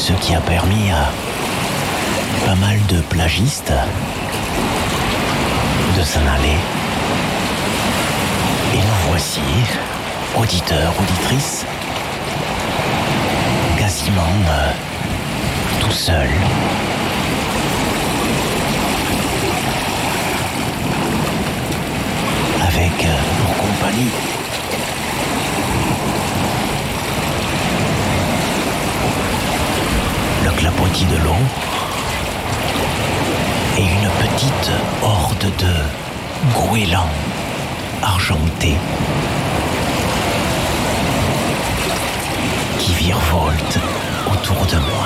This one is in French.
Ce qui a permis à pas mal de plagistes de s'en aller. Et nous voici, auditeurs, auditrices, quasiment tout seuls. Avec pour compagnie le clapotis de l'eau et une petite horde de goélands argentés qui virevoltent autour de moi.